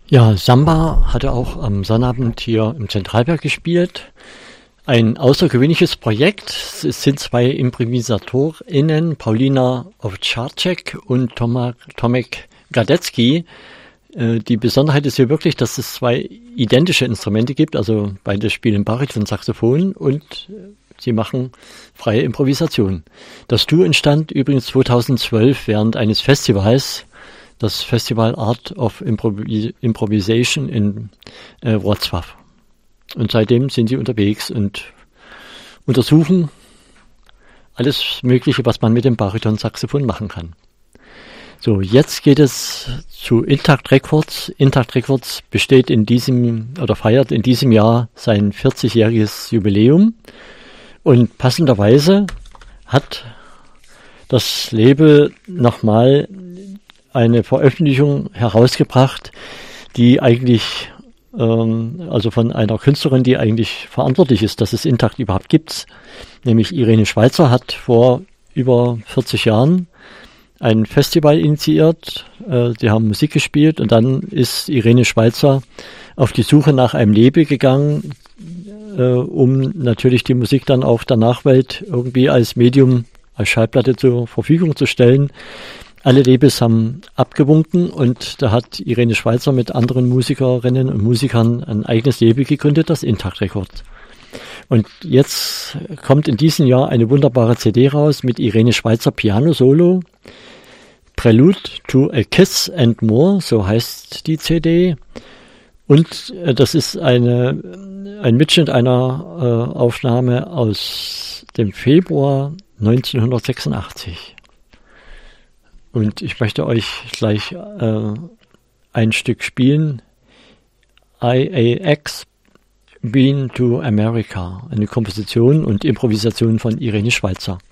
Ja, Samba hatte auch am Sonnabend hier im Zentralberg gespielt. Ein außergewöhnliches Projekt. Es sind zwei ImprovisatorInnen, Paulina Owczarczyk und Tomek Gadecki. Die Besonderheit ist hier wirklich, dass es zwei identische Instrumente gibt, also beide spielen Bariton, Saxophon und sie machen freie Improvisation. Das Duo entstand übrigens 2012 während eines Festivals, das Festival Art of Improvisation in Wrocław. Und seitdem sind sie unterwegs und untersuchen alles Mögliche, was man mit dem Bariton-Saxophon machen kann. So, jetzt geht es zu Intakt Records. Intakt Records feiert in diesem Jahr sein 40-jähriges Jubiläum. Und passenderweise hat das Label nochmal eine Veröffentlichung herausgebracht, die eigentlich, also von einer Künstlerin, die eigentlich verantwortlich ist, dass es Intakt überhaupt gibt. Nämlich Irene Schweizer hat vor über 40 Jahren ein Festival initiiert, die haben Musik gespielt und dann ist Irene Schweizer auf die Suche nach einem Label gegangen, um natürlich die Musik dann auch der Nachwelt irgendwie als Medium, als Schallplatte zur Verfügung zu stellen. Alle Labels haben abgewunken und da hat Irene Schweizer mit anderen Musikerinnen und Musikern ein eigenes Label gegründet, das Intakt Records. Und jetzt kommt in diesem Jahr eine wunderbare CD raus mit Irene Schweizer Piano Solo, Prelude to a Kiss and More, so heißt die CD. Und das ist ein Mitschnitt einer Aufnahme aus dem Februar 1986. Und ich möchte euch gleich ein Stück spielen. IAX Been to America, eine Komposition und Improvisation von Irene Schweizer.